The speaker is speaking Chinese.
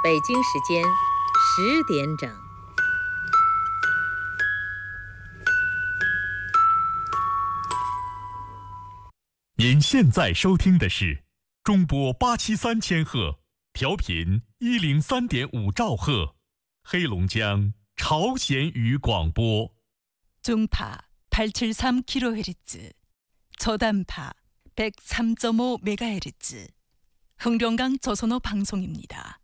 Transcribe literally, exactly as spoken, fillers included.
北京时间十点整。 您现在收听的是中波八七三千赫，调频一零三点五兆赫，黑龙江朝鲜语广播。 중파 팔백칠십삼 킬로헤르츠, 저단파 백삼 점 오 메가헤르츠, 흥룡강 저선호 방송입니다.